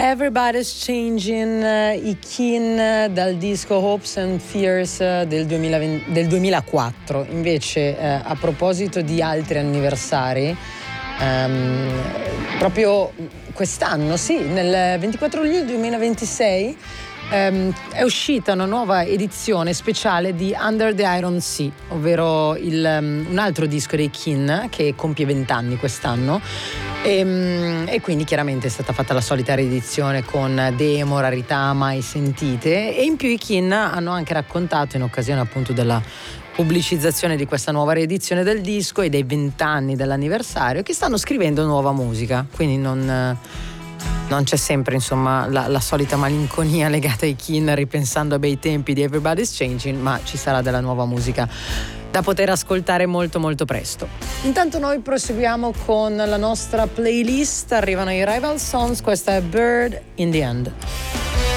Everybody's Changing, i Keane dal disco Hopes and Fears del 2004. Invece a proposito di altri anniversari, proprio quest'anno, sì, nel 24 luglio 2026 è uscita una nuova edizione speciale di Under the Iron Sea, ovvero un altro disco dei Keane che compie 20 anni quest'anno. E quindi chiaramente è stata fatta la solita riedizione con demo, rarità mai sentite, e in più i Keane hanno anche raccontato, in occasione appunto della pubblicizzazione di questa nuova riedizione del disco e dei 20 anni dell'anniversario, che stanno scrivendo nuova musica, quindi non c'è sempre insomma la solita malinconia legata ai Keane ripensando a bei tempi di Everybody's Changing, ma ci sarà della nuova musica da poter ascoltare molto molto presto. Intanto noi proseguiamo con la nostra playlist, arrivano i Rival Sons, questa è Bird in the End.